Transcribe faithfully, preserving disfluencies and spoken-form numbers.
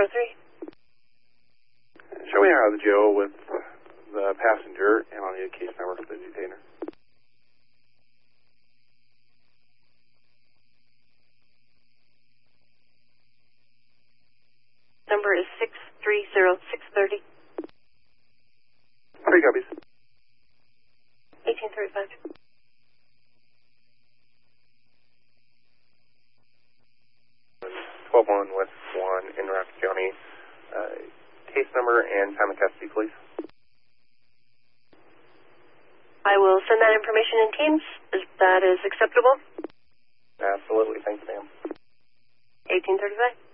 zero three. Show me how the Joe with the passenger, and I'll need a case number for the detainer. Number is six three zero six thirty. Three copies. eighteen thirty-five. twelve one West one in Rocky County. Uh, case number and time of custody, please. I will send that information in Teams. Is that is acceptable? Absolutely. Thanks, ma'am. eighteen thirty-five.